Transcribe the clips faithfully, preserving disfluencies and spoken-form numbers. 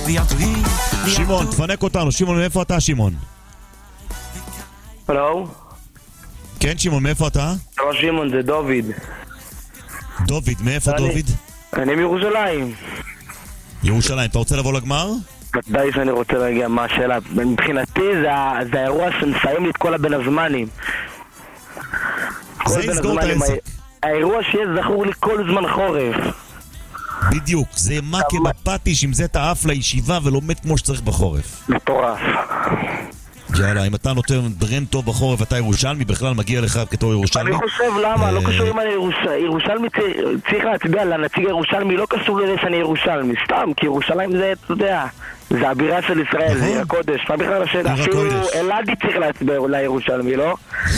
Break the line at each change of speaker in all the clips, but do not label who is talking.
שמעון, תפנק אותנו. שמעון, מאיפה אתה, שמעון?
הלו?
כן, שמעון, מאיפה אתה?
לא, שמעון, זה דוד.
דוד, מאיפה דוד?
אני מירושלים.
ירושלים, אתה רוצה לבוא לגמר?
ודאי שאני רוצה להגיע, מה השאלה? מבחינתי זה האירוע שמסיים לי את כל הבין הזמנים.
זה יסגור את העסק.
האירוע שיהיה זכור לי כל זמן חורף.
בדיוק, זה מכה בפטיש, עם זה אתה עף לישיבה ולומד כמו שצריך בחורף.
מטורף.
יאללה, אם אתה נותן ברן טוב בחורף, אתה ירושלמי, בכלל מגיע לך כתור ירושלמי.
אני חושב למה, לא קשור אם אני ירושלמי, צריך להצביע לנציג ירושלמי, לא קשור לזה שאני ירושלמי, סתם, כי ירושלים זה, אתה יודע, זה הבירה של ישראל, זה הקודש, מה בכלל השאלה, אפילו אלעדי צריך להצביע לירושלמי, לא?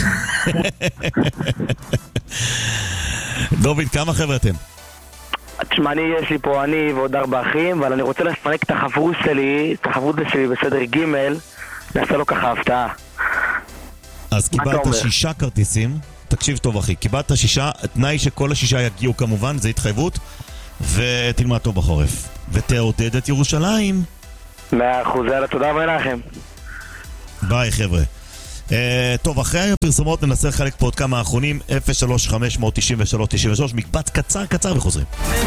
דוד, כמה חבר'ה אתם?
תשמע, אני יש לי פה אני ועוד ארבע אחים, אבל אני רוצה לפנק את החברות שלי, את החברות שלי בסדר ג' נעשה לו ככה הפתעה.
אז קיבלת שישה כרטיסים. תקשיב טוב אחי, קיבלת שישה, תנאי שכל השישה יגיעו כמובן, זה התחייבות, ותלמד טוב בחורף ותעודד את ירושלים.
מאה אחוז, יאללה, תודה רבה לכם.
ביי חבר'ה. uh, טוב, אחרי הפרסומות ננסה לחלק פה עוד כמה האחרונים. אפס שלוש חמש תשע שלוש תשע שלוש, מקבץ קצר קצר וחוזרים.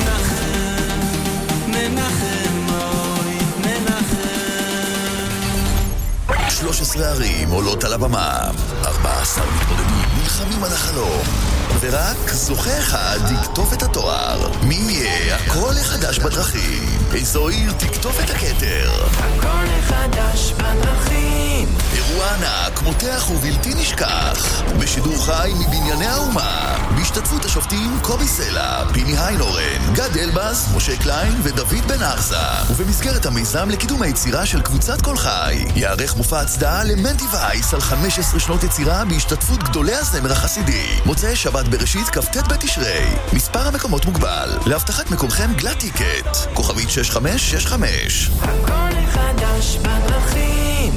שלוש עשרה ערים עולות על הבמה, ארבע עשרה מתמודדים נלחמים על החלום, ורק זוכה אחד יקטוף את התואר. מי יהיה הקול החדש בדרכים? איזו עיר תקטוף את הכתר?
הקול החדש בדרכים.
אירוע ענק, מותח ובלתי נשכח, בשידור חי מבנייני האומה, בהשתתפות השופטים קובי סלע, פיני היינורן, גד אלבאס, משה קליין ודוד בן ארזה. ובמסגרת המיזם לקידום היצירה של קבוצת כל חי, יערך מופע הצדעה למנדי וייס על חמש עשרה שנות יצירה בהשתתפות גדולי הזמר החסידי. מוצאי שבת בראשית כ"ט בתשרי. מספר המקומות מוגבל. להבטחת מקומכם גלת טיקט. כוכבית שש חמש שש חמש.
הכל חדש בדרכים.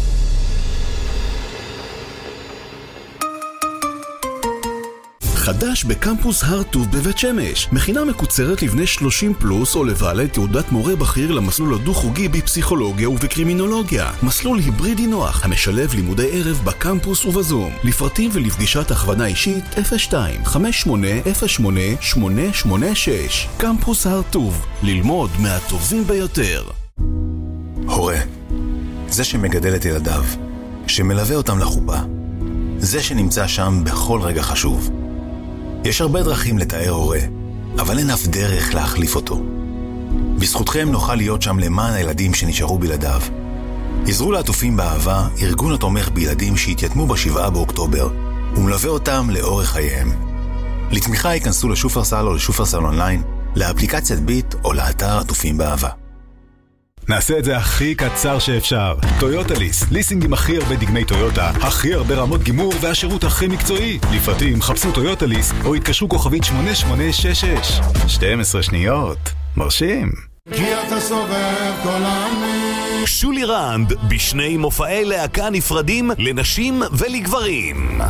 חדש בקמפוס הר טוב בבית שמש. מכינה מקוצרת לבני שלושים פלוס או לבעלי תעודת מורה בכיר למסלול הדו-חוגי בפסיכולוגיה ובקרימינולוגיה. מסלול היברידי נוח המשלב לימודי ערב בקמפוס ובזום. לפרטים ולפגישת הכוונה אישית אפס שתיים חמש שמונה אפס שמונה שמונה שמונה שש. קמפוס הר טוב, ללמוד מהטובים ביותר.
הורה, זה שמגדל את ילדיו, שמלווה אותם לחופה, זה שנמצא שם בכל רגע חשוב. יש הרבה דרכים לתאר הורה, אבל אין אף דרך להחליף אותו. בזכותכם נוכל להיות שם למען הילדים שנשארו בלעדיו. עזרו לעטופים באהבה, ארגון התומך בילדים שהתייתמו בשבעה באוקטובר, ומלווה אותם לאורך חייהם. לתמיכה ייכנסו לשופרסל או לשופרסל אונליין, לאפליקציית ביט או לאתר עטופים באהבה.
נעשה את זה הכי קצר שאפשר. טויוטה ליס, ליסינג עם הכי הרבה דגמי טויוטה, הכי הרבה רמות גימור והשירות הכי מקצועי. לפרטים חפשו טויוטה ליס או התקשרו כוכבית שמונה שמונה שש שש. שתים עשרה שניות. מרשים.
כי אתה סובב כל העמים.
שולי רנד בשני מופעי להקה נפרדים לנשים ולגברים.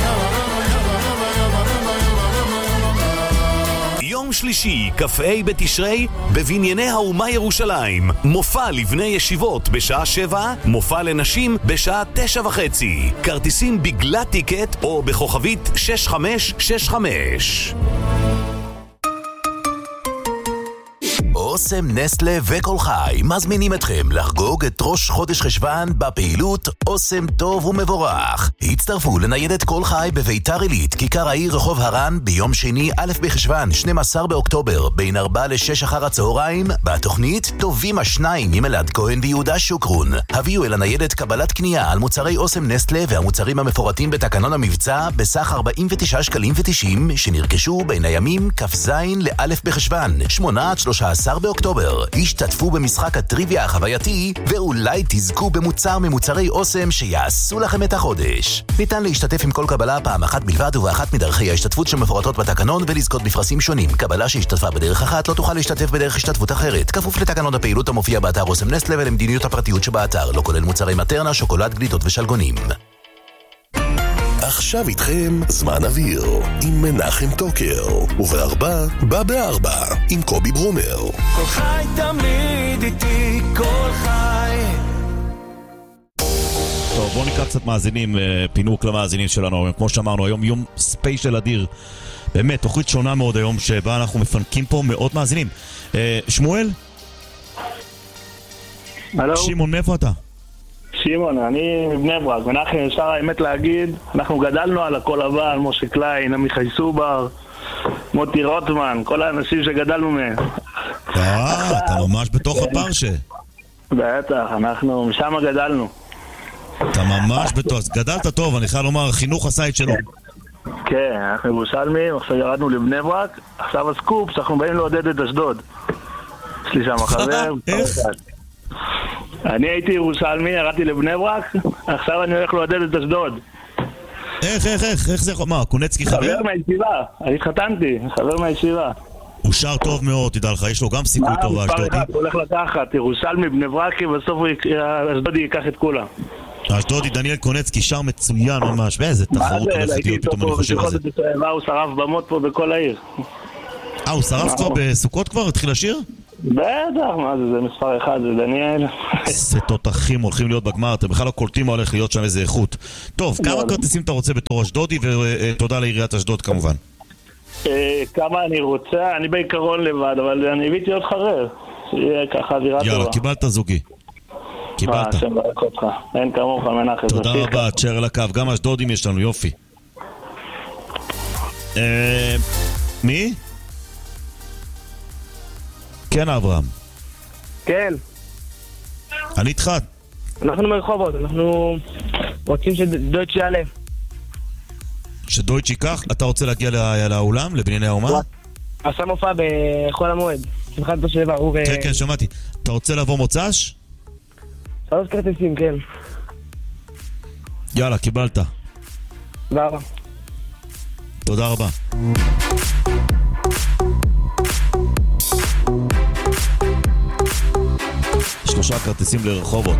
יום שלישי, כ"ה בתשרי, בבנייני האומה ירושלים. מופע לבני ישיבות בשעה שבע, מופע לנשים בשעה תשע וחצי. כרטיסים בגלת טיקט או בכוכבית שש חמש שש חמש. אוסם, נסטלה וכל חי מזמינים אתכם לחגוג את ראש חודש חשבן בפעילות אוסם טוב ומבורך. הצטרפו לניידת כל חי בביתר עילית, כיכר העיר רחוב הרן, ביום שני א' בחשבן שנים עשר באוקטובר בין ארבע לשש אחר הצהריים, בתוכנית טובים השניים עם אלעד כהן ויהודה שוקרון. הביאו אל הניידת קבלת קנייה על מוצרי אוסם, נסטלה והמוצרים המפורטים בתקנון המבצע בסך ארבעים ותשעה שקלים ותשעים שנרכשו בין הימים כ"ז לא' בחשבן שמונה עד שלושה עשר באוקטובר. השתתפו במשחק הטריוויה החווייתי ואולי תזכו במוצר ממוצרי אוסם שיעשו לכם את החודש. ניתן להשתתף עם כל קבלה פעם אחת בלבד ובאחת מדרכי ההשתתפות שמפורטות בתקנון ולזכות בפרסים שונים. קבלה שהשתתפה בדרך אחת לא תוכל להשתתף בדרך השתתפות אחרת, כפוף לתקנון הפעילות המופיע באתר אוסם נסטלה ולמדיניות הפרטיות שבאתר, לא כולל מוצרי מטרנה, שוקולד, גליטות ושלגונים.
עכשיו איתכם זמן אוויר עם מנחם טוקר, ובארבע בא בארבע עם קובי ברומר.
כל חי תמיד איתי, כל
נקרא קצת מאזינים, פינוק למאזינים שלנו. כמו שאמרנו, היום יום ספיישל אדיר. באמת, תוכנית שונה מאוד היום, שבה אנחנו מפנקים פה מאות מאזינים. שמואל?
הלו.
שמעון, מאיפה אתה?
שמעון, אני מבני ברק. מנחם, אפשר האמת להגיד, אנחנו גדלנו על הכל לבן, משה קליין, עמיחי סובר, מוטי רוטמן, כל האנשים שגדלנו מהם.
אה, אתה ממש בתוך הפרשה.
בטח, אנחנו משם גדלנו.
אתה ממש בתוך, גדלת טוב, אני חייב לומר, החינוך עשה את שלו.
כן, אנחנו ירושלמים, עכשיו ירדנו לבני ברק, עכשיו הסקופ, שאנחנו באים לעודד את אשדוד. יש לי שם חבר.
איך?
אני הייתי ירושלמי, ירדתי לבני ברק, עכשיו אני הולך לעודד את אשדוד.
איך, איך, איך, איך זה יכול? מה, קונצקי חבר?
חבר מהישיבה, אני התחתנתי, חבר מהישיבה.
הוא שר טוב מאוד, תדע לך, יש לו גם סיכוי טוב באשדודי.
מה, מספר אחד, הוא הולך לקחת, ירושלמי, בני ברקי, בסוף אשדודי ייקח את כולם.
אשדודי, דניאל קונצקי, שר מצוין ממש, ואיזה תחרות הולכת להיות פתאום, אני חושב על זה.
מה, הוא שרף במות פה בכל העיר.
אה, הוא שרף כבר בסוכות כבר? התחיל לשיר?
בטח, מה זה, זה מספר אחד, זה דניאל.
זה תותחים הולכים להיות בגמר, אתם בכלל לא קולטים מה הולך להיות שם איזה איכות. טוב, כמה כרטיסים אתה רוצה בתור אשדודי, ותודה לעיריית אשדוד כמובן.
כמה אני רוצה, אני בעיקרון לבד, אבל אני הביתי עוד חרר, שיהיה ככה אווירה טובה.
יאללה, קיבלת זוגי. קיבלת.
השם ברק אותך, אין כמוך מנחם.
תודה רבה, תשאר על הקו, גם אשדודים יש לנו, יופי. מי? כן, אברהם.
כן.
אני איתך.
אנחנו מרחובות, אנחנו רוצים שדויטש יעלה.
שדויטש ייקח? אתה רוצה להגיע לאולם, לבנייני האומה?
עשה מופע בחול המועד. שמחת תושבה, הוא...
כן, כן, שמעתי. אתה רוצה לבוא מוצ"ש?
שלוש כרטיסים, כן.
יאללה, קיבלת.
תודה רבה.
תודה רבה. שלושה כרטיסים לרחובות.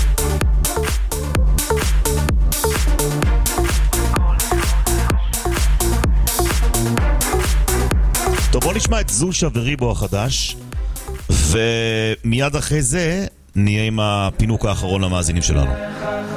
טוב, בוא נשמע את זושה וריבו החדש, ומיד אחרי זה נהיה עם הפינוק האחרון למאזינים שלנו.